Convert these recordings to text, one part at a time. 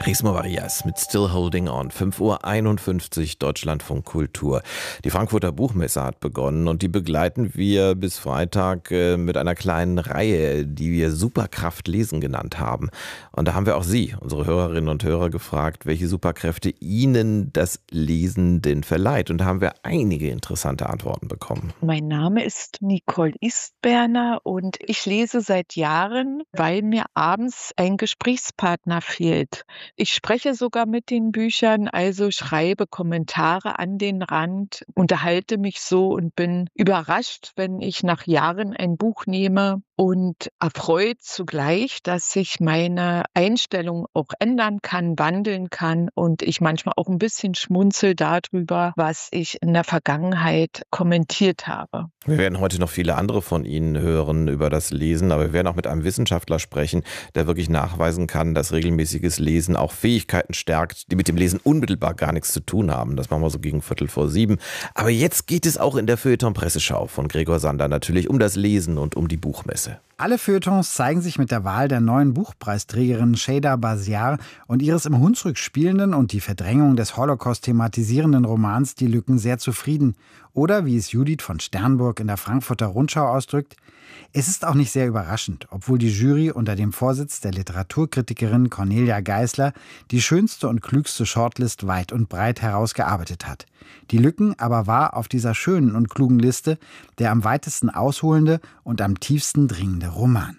Rismo Varias mit Still Holding On, 5:51 Uhr, Deutschlandfunk Kultur. Die Frankfurter Buchmesse hat begonnen und die begleiten wir bis Freitag mit einer kleinen Reihe, die wir Superkraft lesen genannt haben. Und da haben wir auch Sie, unsere Hörerinnen und Hörer, gefragt, welche Superkräfte Ihnen das Lesen denn verleiht. Und da haben wir einige interessante Antworten bekommen. Mein Name ist Nicole Istberner und ich lese seit Jahren, weil mir abends ein Gesprächspartner fehlt. Ich spreche sogar mit den Büchern, also schreibe Kommentare an den Rand, unterhalte mich so und bin überrascht, wenn ich nach Jahren ein Buch nehme und erfreut zugleich, dass sich meine Einstellung auch ändern kann, wandeln kann und ich manchmal auch ein bisschen schmunzel darüber, was ich in der Vergangenheit kommentiert habe. Wir werden heute noch viele andere von Ihnen hören über das Lesen, aber wir werden auch mit einem Wissenschaftler sprechen, der wirklich nachweisen kann, dass regelmäßiges Lesen auch Fähigkeiten stärkt, die mit dem Lesen unmittelbar gar nichts zu tun haben. Das machen wir so gegen 6:45. Aber jetzt geht es auch in der Feuilleton-Presseschau von Gregor Sander natürlich um das Lesen und um die Buchmesse. Alle Feuilletons zeigen sich mit der Wahl der neuen Buchpreisträgerin Sheyda Basiar und ihres im Hunsrück spielenden und die Verdrängung des Holocaust thematisierenden Romans Die Lücken sehr zufrieden. Oder, wie es Judith von Sternburg in der Frankfurter Rundschau ausdrückt, es ist auch nicht sehr überraschend, obwohl die Jury unter dem Vorsitz der Literaturkritikerin Cornelia Geisler die schönste und klügste Shortlist weit und breit herausgearbeitet hat. Die Lücken aber war auf dieser schönen und klugen Liste der am weitesten ausholende und am tiefsten dringende Roman.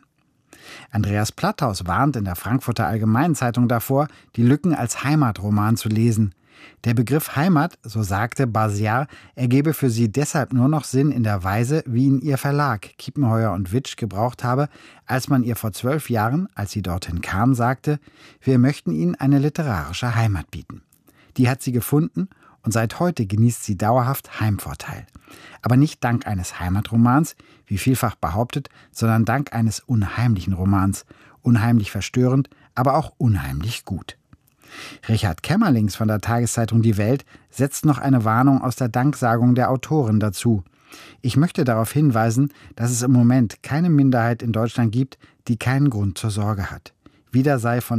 Andreas Platthaus warnt in der Frankfurter Allgemeinen Zeitung davor, die Lücken als Heimatroman zu lesen. Der Begriff Heimat, so sagte Basiar, ergebe für sie deshalb nur noch Sinn in der Weise, wie ihn ihr Verlag Kiepenheuer und Witsch gebraucht habe, als man ihr vor 12 Jahren, als sie dorthin kam, sagte, wir möchten ihnen eine literarische Heimat bieten. Die hat sie gefunden und seit heute genießt sie dauerhaft Heimvorteil. Aber nicht dank eines Heimatromans, wie vielfach behauptet, sondern dank eines unheimlichen Romans. Unheimlich verstörend, aber auch unheimlich gut. Richard Kämmerlings von der Tageszeitung Die Welt setzt noch eine Warnung aus der Danksagung der Autorin dazu. Ich möchte darauf hinweisen, dass es im Moment keine Minderheit in Deutschland gibt, die keinen Grund zur Sorge hat. Wieder sei von